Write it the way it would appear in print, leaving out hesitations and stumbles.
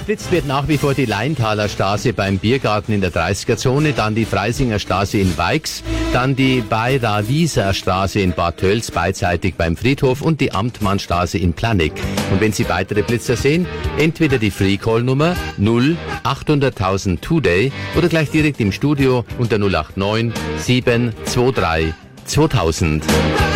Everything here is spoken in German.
Geblitzt wird nach wie vor die Leintaler Straße beim Biergarten in der 30er-Zone, dann die Freisinger Straße in Weix, dann die Bayra-Wieser Straße in Bad Tölz, beidseitig beim Friedhof und die Amtmannstraße in Planegg. Und wenn Sie weitere Blitzer sehen, entweder die Free-Call-Nummer 0800.000 Today oder gleich direkt im Studio unter 089 723 2000.